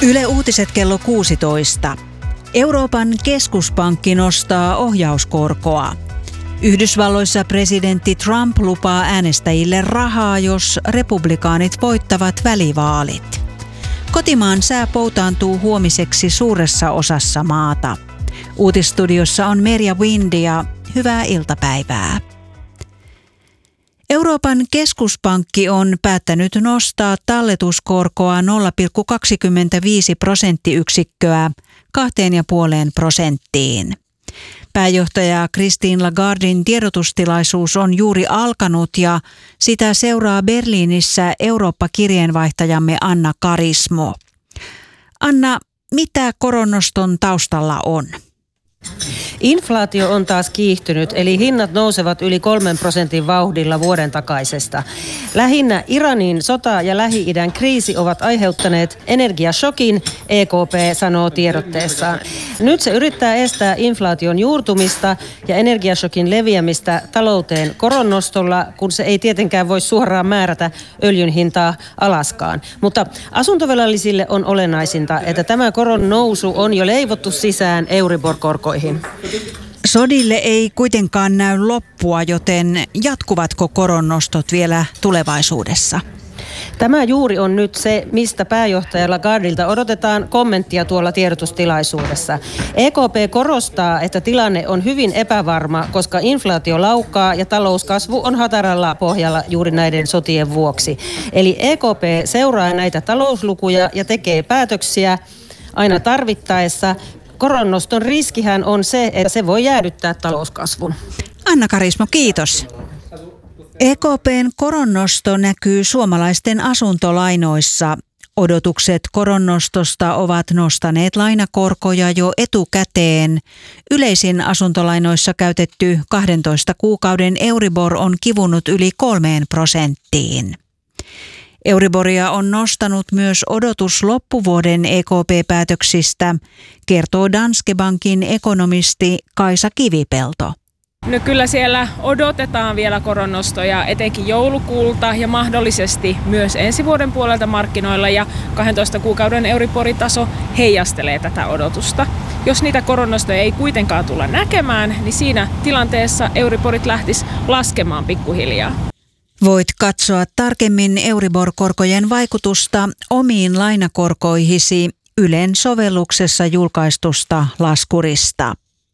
Yle Uutiset kello 16. Euroopan keskuspankki nostaa ohjauskorkoa. Yhdysvalloissa presidentti Trump lupaa äänestäjille rahaa, jos republikaanit voittavat välivaalit. Kotimaan sää poutaantuu huomiseksi suuressa osassa maata. Uutisstudiossa on Merja Windia. Hyvää iltapäivää. Euroopan keskuspankki on päättänyt nostaa talletuskorkoa 0,25 prosenttiyksikköä 2,5%. Pääjohtaja Christine Lagardin tiedotustilaisuus on juuri alkanut ja sitä seuraa Berliinissä Eurooppa-kirjeenvaihtajamme Anna Karismo. Anna, mitä koronnoston taustalla on? Inflaatio on taas kiihtynyt, eli hinnat nousevat yli 3% vauhdilla vuoden takaisesta. Lähinnä Iranin sota ja Lähi-idän kriisi ovat aiheuttaneet energiashokin, EKP sanoo tiedotteessaan. Nyt se yrittää estää inflaation juurtumista ja energiashokin leviämistä talouteen koronnostolla, kun se ei tietenkään voi suoraan määrätä öljyn hintaa alaskaan. Mutta asuntovelallisille on olennaisinta, että tämä koron nousu on jo leivottu sisään Euribor-korkoihin. Sodille ei kuitenkaan näy loppua, joten jatkuvatko koronnostot vielä tulevaisuudessa? Tämä juuri on nyt se, mistä pääjohtaja Lagardilta odotetaan kommenttia tuolla tiedotustilaisuudessa. EKP korostaa, että tilanne on hyvin epävarma, koska inflaatio laukkaa ja talouskasvu on hataralla pohjalla juuri näiden sotien vuoksi. Eli EKP seuraa näitä talouslukuja ja tekee päätöksiä aina tarvittaessa. Koronnoston riskihän on se, että se voi jäädyttää talouskasvun. Anna Karismo, kiitos. EKP:n koronnosto näkyy suomalaisten asuntolainoissa. Odotukset koronnostosta ovat nostaneet lainakorkoja jo etukäteen. Yleisin asuntolainoissa käytetty 12 kuukauden Euribor on kivunut yli 3%. Euriboria on nostanut myös odotus loppuvuoden EKP-päätöksistä, kertoo Danske Bankin ekonomisti Kaisa Kivipelto. No kyllä siellä odotetaan vielä koronnostoja etenkin joulukuulta ja mahdollisesti myös ensi vuoden puolelta markkinoilla ja 12 kuukauden Euribor-taso heijastelee tätä odotusta. Jos niitä koronnostoja ei kuitenkaan tulla näkemään, niin siinä tilanteessa Euriborit lähtisi laskemaan pikkuhiljaa. Voit katsoa tarkemmin Euribor-korkojen vaikutusta omiin lainakorkoihisi Ylen sovelluksessa julkaistusta laskurista.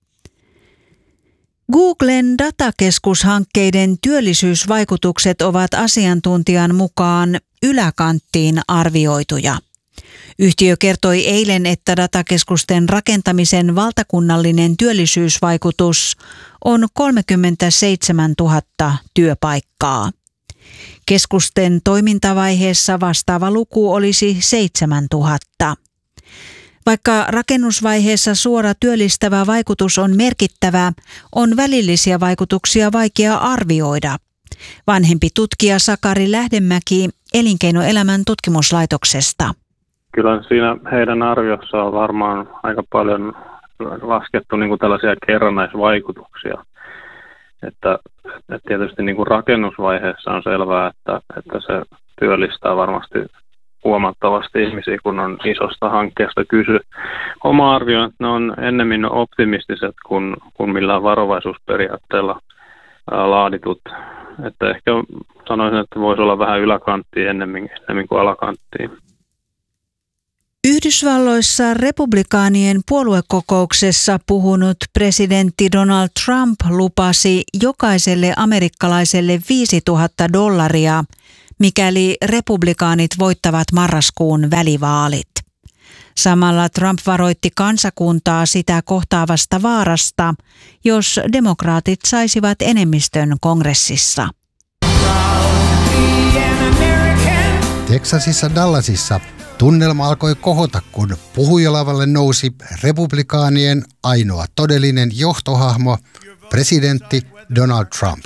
Googlen datakeskushankkeiden työllisyysvaikutukset ovat asiantuntijan mukaan yläkanttiin arvioituja. Yhtiö kertoi eilen, että datakeskusten rakentamisen valtakunnallinen työllisyysvaikutus on 37 000 työpaikkaa. Keskusten toimintavaiheessa vastaava luku olisi 7 000. Vaikka rakennusvaiheessa suora työllistävä vaikutus on merkittävä, on välillisiä vaikutuksia vaikea arvioida. Vanhempi tutkija Sakari Lähdemäki Elinkeinoelämän tutkimuslaitoksesta. Kyllä siinä heidän arviossa on varmaan aika paljon laskettu niin kuin tällaisia kerrannaisvaikutuksia. Että tietysti niin kuin rakennusvaiheessa on selvää, että se työllistää varmasti huomattavasti ihmisiä, kun on isosta hankkeesta kyse. Oma arvio on, että ne on ennemmin optimistiset kuin millään varovaisuusperiaatteella laaditut. Että ehkä sanoisin, että voisi olla vähän yläkanttia ennemmin kuin alakanttia. Yhdysvalloissa republikaanien puoluekokouksessa puhunut presidentti Donald Trump lupasi jokaiselle amerikkalaiselle $5,000, mikäli republikaanit voittavat marraskuun välivaalit. Samalla Trump varoitti kansakuntaa sitä kohtaavasta vaarasta, jos demokraatit saisivat enemmistön kongressissa. Teksasissa Dallasissa tunnelma alkoi kohota, kun puhujalavalle nousi republikaanien ainoa todellinen johtohahmo, presidentti Donald Trump.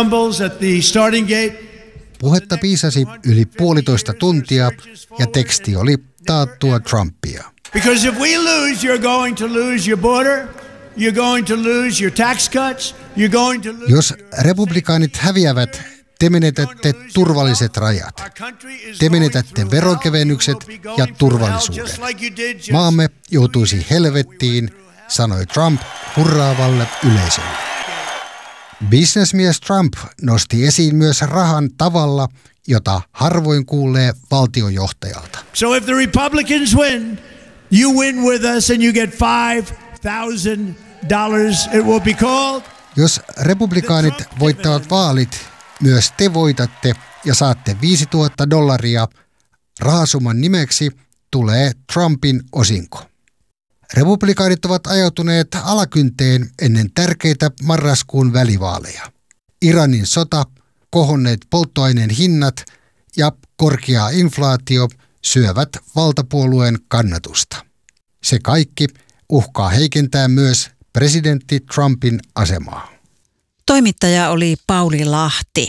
Puhetta piisasi yli 1,5 tuntia ja teksti oli taattua Trumpia. Because if we lose, you're going to lose your border, you're going to lose your tax cuts, you're going to lose. Jos republikaanit häviävät, Te menetätte turvalliset rajat. Te menetätte veronkevennykset ja turvallisuuden. Maamme joutuisi helvettiin, sanoi Trump hurraavalle yleisölle. Businessmies Trump nosti esiin myös rahan tavalla, jota harvoin kuulee valtiojohtajalta. So if the Republicans win, you win with us and you get $5,000. It will be called. Jos republikaanit voittavat vaalit, myös te voitatte ja saatte $5,000. Rahasumman nimeksi tulee Trumpin osinko. Republikaanit ovat ajautuneet alakynteen ennen tärkeitä marraskuun välivaaleja. Iranin sota, kohonneet polttoaineen hinnat ja korkea inflaatio syövät valtapuolueen kannatusta. Se kaikki uhkaa heikentää myös presidentti Trumpin asemaa. Toimittaja oli Pauli Lahti.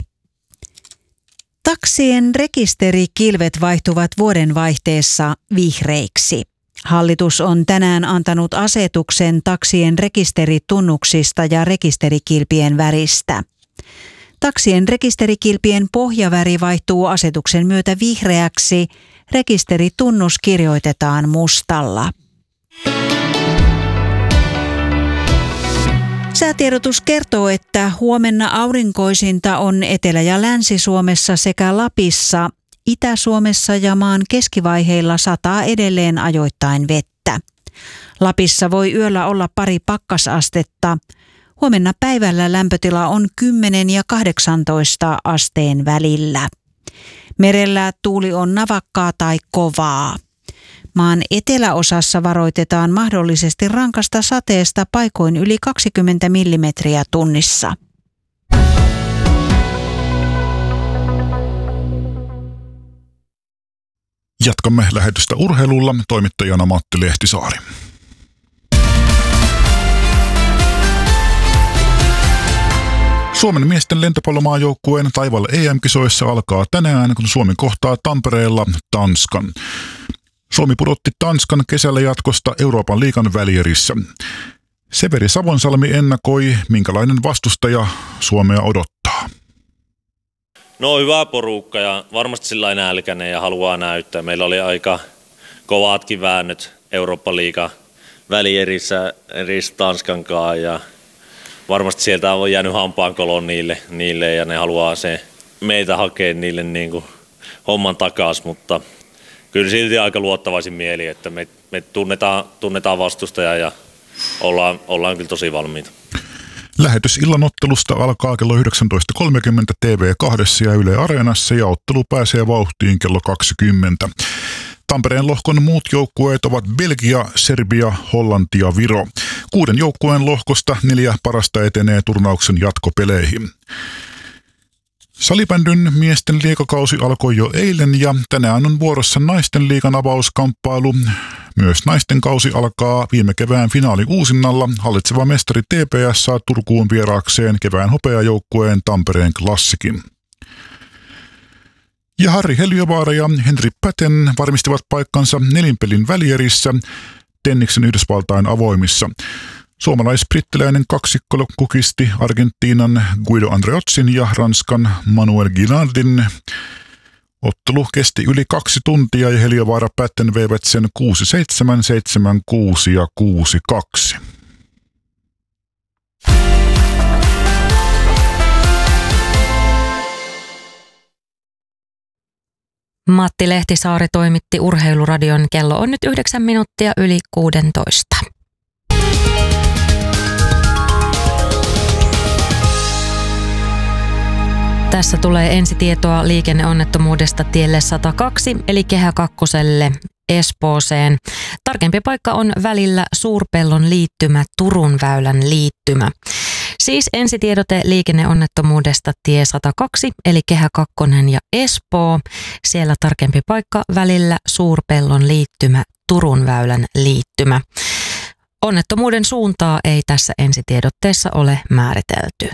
Taksien rekisterikilvet vaihtuvat vuodenvaihteessa vihreiksi. Hallitus on tänään antanut asetuksen taksien rekisteritunnuksista ja rekisterikilpien väristä. Taksien rekisterikilpien pohjaväri vaihtuu asetuksen myötä vihreäksi. Rekisteritunnus kirjoitetaan mustalla. Säätiedotus kertoo, että huomenna aurinkoisinta on Etelä- ja Länsi-Suomessa sekä Lapissa. Itä-Suomessa ja maan keskivaiheilla sataa edelleen ajoittain vettä. Lapissa voi yöllä olla pari pakkasastetta. Huomenna päivällä lämpötila on 10 ja 18 asteen välillä. Merellä tuuli on navakkaa tai kovaa. Maan eteläosassa varoitetaan mahdollisesti rankasta sateesta paikoin yli 20 millimetriä tunnissa. Jatkamme lähetystä urheilulla, toimittajana Matti Lehtisaari. Suomen miesten lentopallomaajoukkueen taivaalla EM-kisoissa alkaa tänään, kun Suomi kohtaa Tampereella Tanskan. Suomi pudotti Tanskan kesällä jatkosta Euroopan liigan välierissä. Severi Savonsalmi ennakoi, minkälainen vastustaja Suomea odottaa. No hyvä porukka ja varmasti sillä nälkäinen ja haluaa näyttää. Meillä oli aika kovatkin väännöt Euroopan liigan välierissä Tanskan kanssa ja varmasti sieltä on jäänyt hampaankoloon niille ja ne haluaa se meitä hakea niille niin kuin homman takaisin, mutta kyllä silti aika luottavaisin mieli, että me tunnetaan vastustaja ja ollaan kyllä tosi valmiita. Lähetys illanottelusta alkaa kello 19.30 TV2 ja Yle Areenassa ja ottelu pääsee vauhtiin kello 20. Tampereen lohkon muut joukkueet ovat Belgia, Serbia, Hollanti ja Viro. 6 joukkueen lohkosta 4 parasta etenee turnauksen jatkopeleihin. Salibändyn miesten liigakausi alkoi jo eilen ja tänään on vuorossa naisten liigan avauskamppailu. Myös naisten kausi alkaa viime kevään finaali uusinnalla. Hallitseva mestari TPS saa Turkuun vieraakseen kevään hopeajoukkueen Tampereen Klassikin. Ja Harri Heliövaara ja Henri Päten varmistivat paikkansa nelinpelin välierissä tenniksen Yhdysvaltain avoimissa. Suomalais-brittiläinen kaksikko kukisti Argentiinan Guido Andreotzin ja Ranskan Manuel Guinardin. Ottelu kesti yli 2 tuntia ja Heliövaara Pätten veivät sen 6-7, 7-6 ja 6-2. Matti Lehtisaari toimitti Urheiluradion. Kello on nyt 9 minuuttia yli 16. Tässä tulee ensitietoa liikenneonnettomuudesta tielle 102 eli Kehä Kakkoselle Espooseen. Tarkempi paikka on välillä Suurpellon liittymä Turun väylän liittymä. Siis ensitiedote liikenneonnettomuudesta tie 102 eli Kehä Kakkonen ja Espoo. Siellä tarkempi paikka välillä Suurpellon liittymä Turun väylän liittymä. Onnettomuuden suuntaa ei tässä ensitiedotteessa ole määritelty.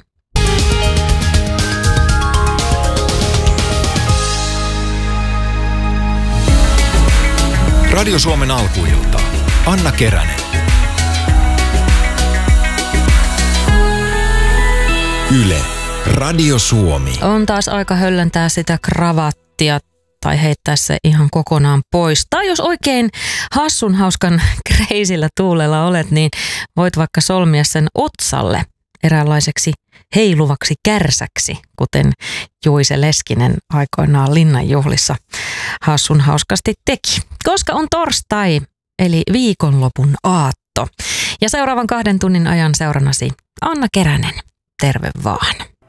Radio Suomen alkuilta. Anna Keränen. Yle, Radio Suomi. On taas aika höllentää sitä kravattia tai heittää se ihan kokonaan pois. Tai jos oikein hassun hauskan kreisillä tuulella olet, niin voit vaikka solmia sen otsalle eräänlaiseksi heiluvaksi kärsäksi, kuten Juise Leskinen aikoinaan Linnanjuhlissa hassun hauskasti teki. Koska on torstai, eli viikonlopun aatto. Ja seuraavan 2 tunnin ajan seurannasi Anna Keränen. Terve vaan.